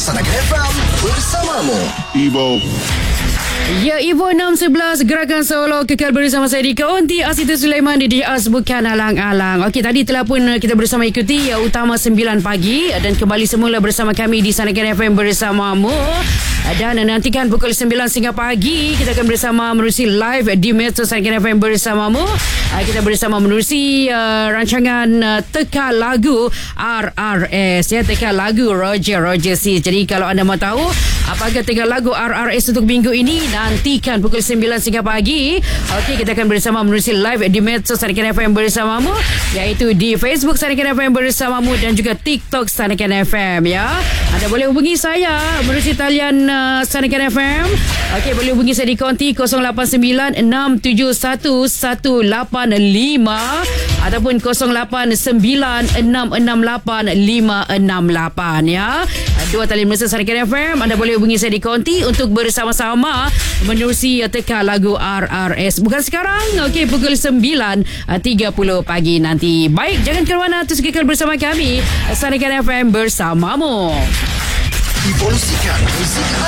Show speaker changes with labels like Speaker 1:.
Speaker 1: Sanakan FM bersamamu.
Speaker 2: Evo.
Speaker 3: Ya, Evo 611 Gerakan Solo kekal bersama saya di Kaunti Asita Sulaiman di Dias Bukan Alang-Alang. Okey, tadi telah pun kita bersama ikuti Utama 9 pagi dan kembali semula bersama kami di Sanakan FM bersamamu. Dan nantikan pukul 9 hingga pagi kita akan bersama menerusi live di Metro Sanakan FM bersamamu. Kita bersama menerusi rancangan Teka Lagu RRS, ya, Teka Lagu Roger C. Jadi kalau anda mahu tahu apakah Teka Lagu RRS untuk minggu ini, nantikan pukul 9 hingga pagi. Okey, kita akan bersama menerusi live di Metro Sanakan FM bersamamu, iaitu di Facebook Sanakan FM bersamamu dan juga TikTok Sanakan FM, ya. Anda boleh hubungi saya menerusi talian Sanakan FM. Okey, boleh hubungi saya di konti 089-671-185 ataupun 089-668-568, ya. Dua talian mesra Sanakan FM. Anda boleh hubungi saya di konti untuk bersama-sama menerusi Teka Lagu RRS. Bukan sekarang. Okey, pukul 9.30 pagi nanti. Baik, jangan ke mana, terus kekal bersama kami Sanakan FM bersamamu.
Speaker 1: Evolusikan muzik